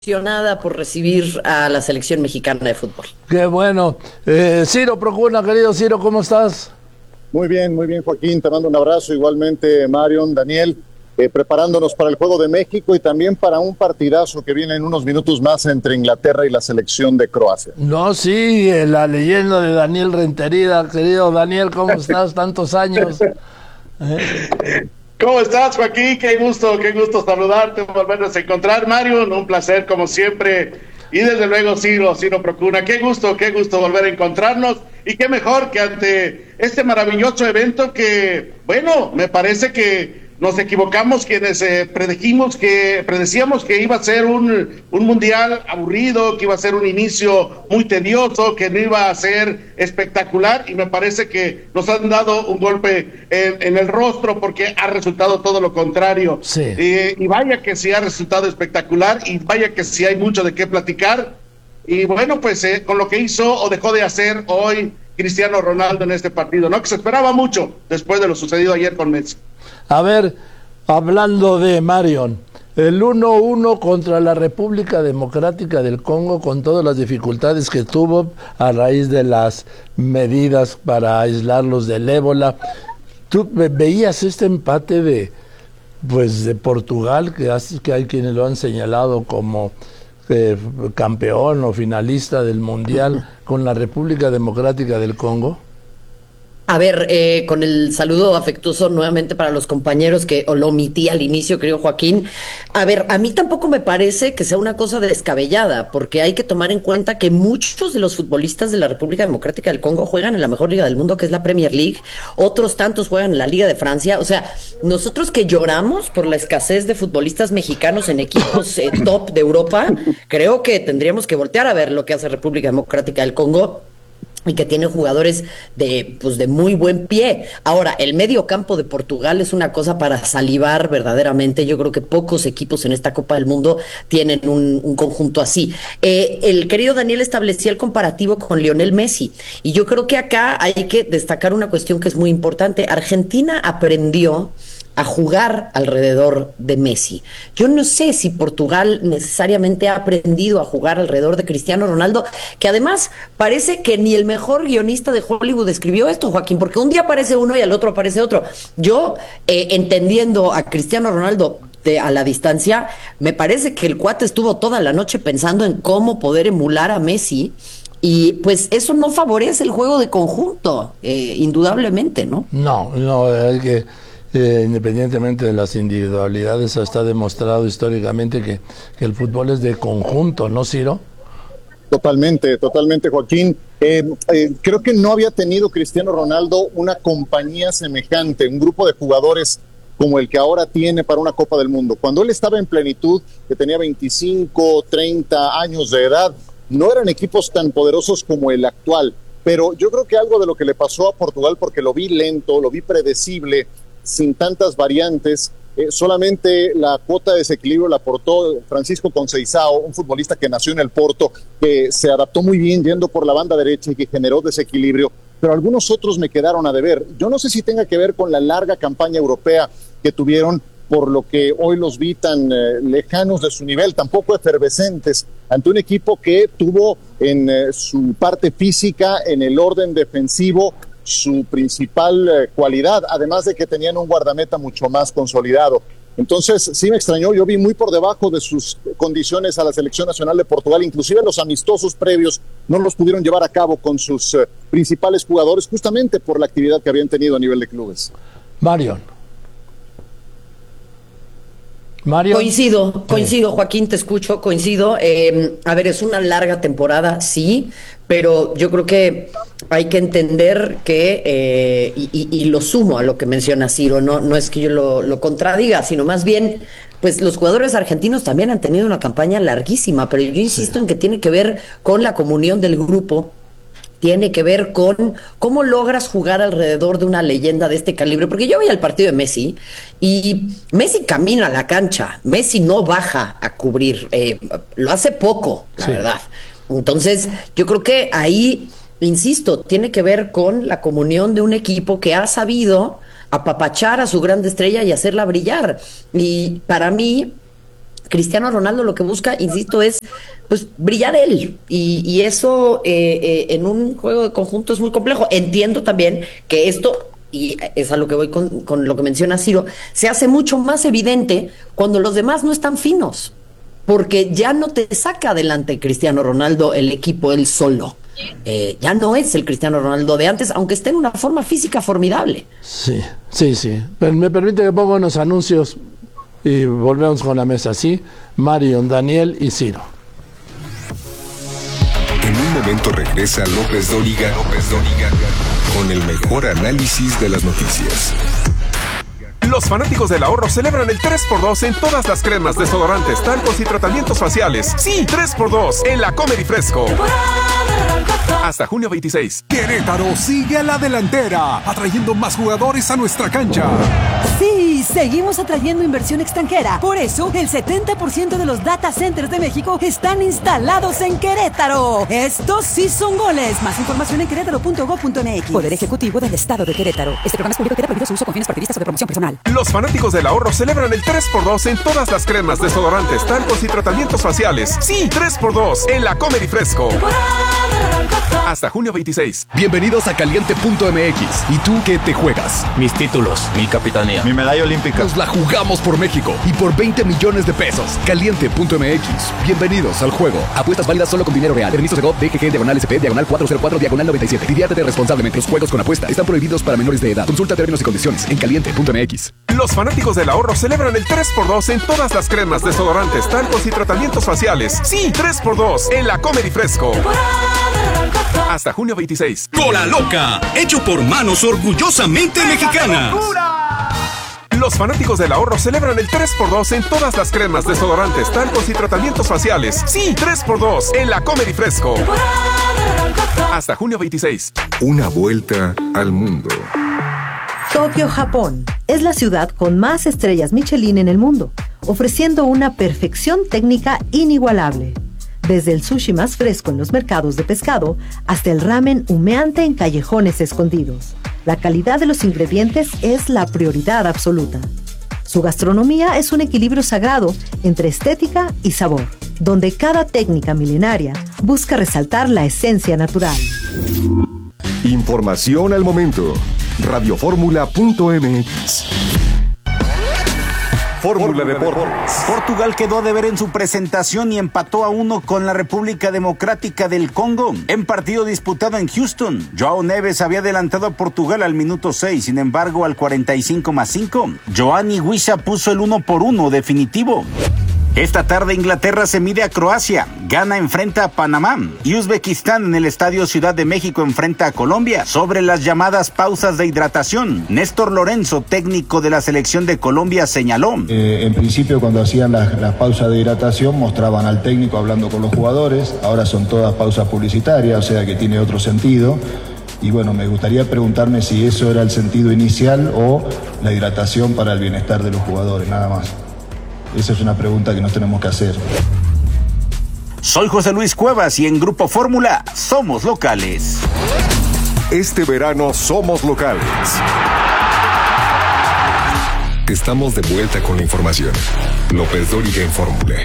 Emocionada por recibir a la selección mexicana de fútbol. Qué bueno. Ciro Procuna, querido Ciro, ¿cómo estás? Muy bien, Joaquín, te mando un abrazo, igualmente Marion, Daniel, preparándonos para el Juego de México y también para un partidazo que viene en unos minutos más entre Inglaterra y la selección de Croacia. No, sí, la leyenda de Daniel Rentería, querido Daniel, ¿cómo estás? Tantos años. ¿Cómo estás, Joaquín? Qué gusto saludarte, volvernos a encontrar. Marion, un placer como siempre. Y desde luego Ciro Procuna, qué gusto volver a encontrarnos. Y qué mejor que ante este maravilloso evento que, bueno, me parece que nos equivocamos quienes predecíamos que iba a ser un mundial aburrido, que iba a ser un inicio muy tedioso, que no iba a ser espectacular, y me parece que nos han dado un golpe en el rostro porque ha resultado todo lo contrario. Sí. Y vaya que sí ha resultado espectacular, y vaya que sí hay mucho de qué platicar. Y bueno, pues con lo que hizo o dejó de hacer hoy Cristiano Ronaldo en este partido, ¿no? Que se esperaba mucho después de lo sucedido ayer con Messi. A ver, hablando de Marion, el 1-1 contra la República Democrática del Congo, con todas las dificultades que tuvo a raíz de las medidas para aislarlos del ébola. ¿Tú veías este empate de Portugal, que hay quienes lo han señalado como campeón o finalista del Mundial, con la República Democrática del Congo? A ver, con el saludo afectuoso nuevamente para los compañeros que lo omití al inicio, querido Joaquín. A ver, a mí tampoco me parece que sea una cosa descabellada, porque hay que tomar en cuenta que muchos de los futbolistas de la República Democrática del Congo juegan en la mejor liga del mundo, que es la Premier League. Otros tantos juegan en la Liga de Francia. O sea, nosotros que lloramos por la escasez de futbolistas mexicanos en equipos top de Europa, creo que tendríamos que voltear a ver lo que hace República Democrática del Congo, y que tiene jugadores de muy buen pie. Ahora, el medio campo de Portugal es una cosa para salivar verdaderamente. Yo creo que pocos equipos en esta Copa del Mundo tienen un conjunto así. El querido Daniel establecía el comparativo con Lionel Messi, y yo creo que acá hay que destacar una cuestión que es muy importante. Argentina aprendió a jugar alrededor de Messi. Yo no sé si Portugal necesariamente ha aprendido a jugar alrededor de Cristiano Ronaldo, que además parece que ni el mejor guionista de Hollywood escribió esto, Joaquín, porque un día aparece uno y al otro aparece otro. Yo, entendiendo a Cristiano Ronaldo a la distancia, me parece que el cuate estuvo toda la noche pensando en cómo poder emular a Messi, y pues eso no favorece el juego de conjunto, indudablemente, ¿no? No, hay que... independientemente de las individualidades, está demostrado históricamente que el fútbol es de conjunto, ¿no, Ciro? Totalmente, Joaquín. Creo que no había tenido Cristiano Ronaldo una compañía semejante, un grupo de jugadores como el que ahora tiene para una Copa del Mundo. Cuando él estaba en plenitud, que tenía 25, 30 años de edad, no eran equipos tan poderosos como el actual. Pero yo creo que algo de lo que le pasó a Portugal, porque lo vi lento, lo vi predecible, sin tantas variantes, solamente la cuota de desequilibrio la aportó Francisco Conceição, un futbolista que nació en el Porto, que se adaptó muy bien yendo por la banda derecha y que generó desequilibrio, pero algunos otros me quedaron a deber. Yo no sé si tenga que ver con la larga campaña europea que tuvieron, por lo que hoy los vi tan lejanos de su nivel, tampoco efervescentes, ante un equipo que tuvo en su parte física, en el orden defensivo, su principal cualidad, además de que tenían un guardameta mucho más consolidado. Entonces sí me extrañó, yo vi muy por debajo de sus condiciones a la selección nacional de Portugal, inclusive los amistosos previos no los pudieron llevar a cabo con sus principales jugadores, justamente por la actividad que habían tenido a nivel de clubes. Marion. Coincido, Joaquín, te escucho, coincido. A ver, es una larga temporada, sí, pero yo creo que hay que entender que, y lo sumo a lo que menciona Ciro, no es que yo lo contradiga, sino más bien, pues los jugadores argentinos también han tenido una campaña larguísima, pero yo insisto en que tiene que ver con la comunión del grupo, tiene que ver con cómo logras jugar alrededor de una leyenda de este calibre, porque yo veía el partido de Messi y Messi camina a la cancha, Messi no baja a cubrir, lo hace poco, la verdad. Entonces, yo creo que ahí, insisto, tiene que ver con la comunión de un equipo que ha sabido apapachar a su grande estrella y hacerla brillar. Y para mí, Cristiano Ronaldo lo que busca, insisto, es pues brillar él. Y eso en un juego de conjunto es muy complejo. Entiendo también que esto, y es a lo que voy con lo que menciona Ciro, se hace mucho más evidente cuando los demás no están finos. Porque ya no te saca adelante Cristiano Ronaldo el equipo él solo. Ya no es el Cristiano Ronaldo de antes, aunque esté en una forma física formidable. Sí. Pero me permite que ponga unos anuncios y volvemos con la mesa, ¿sí? Marion, Daniel y Ciro. En un momento regresa López Dóriga con el mejor análisis de las noticias. Los fanáticos del ahorro celebran el 3x2 en todas las cremas, desodorantes, talcos y tratamientos faciales. Sí, 3x2 en la Comer y Fresco. Hasta junio 26. Querétaro sigue a la delantera, atrayendo más jugadores a nuestra cancha. Sí, seguimos atrayendo inversión extranjera. Por eso, el 70% de los data centers de México están instalados en Querétaro. Estos sí son goles. Más información en querétaro.gov.mx. Poder Ejecutivo del Estado de Querétaro. Este programa es público, queda prohibido su uso con fines partidistas o de promoción personal. Los fanáticos del ahorro celebran el 3x2 en todas las cremas, desodorantes, talcos y tratamientos faciales. Sí, 3x2 en la Comer y Fresco. Hasta junio 26. Bienvenidos a Caliente.mx. ¿Y tú qué te juegas? Mis títulos, mi capitanía, mi medalla olímpica. Nos la jugamos por México y por 20 millones de pesos. Caliente.mx. Bienvenidos al juego. Apuestas válidas solo con dinero real. Permiso Segov, DGG, /SP, /404, /97. Diviértete responsablemente. Los juegos con apuesta están prohibidos para menores de edad. Consulta términos y condiciones en Caliente.mx. Los fanáticos del ahorro celebran el 3x2 en todas las cremas, desodorantes, talcos y tratamientos faciales. Sí, 3x2 en la Comer y Fresco. Hasta junio 26. Cola Loca, hecho por manos orgullosamente mexicanas. Los fanáticos del ahorro celebran el 3x2 en todas las cremas, desodorantes, talcos y tratamientos faciales. Sí, 3x2 en la Comer y Fresco. Hasta junio 26. Una vuelta al mundo. Tokio, Japón, es la ciudad con más estrellas Michelin en el mundo, ofreciendo una perfección técnica inigualable. Desde el sushi más fresco en los mercados de pescado hasta el ramen humeante en callejones escondidos. La calidad de los ingredientes es la prioridad absoluta. Su gastronomía es un equilibrio sagrado entre estética y sabor, donde cada técnica milenaria busca resaltar la esencia natural. Información al momento. Radioformula.mx. Fórmula Deportes. Portugal quedó a deber en su presentación y empató a 1 con la República Democrática del Congo en partido disputado en Houston. João Neves había adelantado a Portugal al minuto 6, sin embargo al 45+5, Giovanni Guisa puso el 1-1 definitivo. Esta tarde Inglaterra se mide a Croacia, Ghana enfrenta a Panamá y Uzbekistán en el Estadio Ciudad de México enfrenta a Colombia. Sobre las llamadas pausas de hidratación, Néstor Lorenzo, técnico de la selección de Colombia, señaló. En principio cuando hacían las pausas de hidratación mostraban al técnico hablando con los jugadores, ahora son todas pausas publicitarias, o sea que tiene otro sentido. Y bueno, me gustaría preguntarme si eso era el sentido inicial o la hidratación para el bienestar de los jugadores, nada más. Esa es una pregunta que nos tenemos que hacer. Soy José Luis Cuevas y en Grupo Fórmula somos locales. Este verano somos locales. Estamos de vuelta con la información. López Dóriga en Fórmula.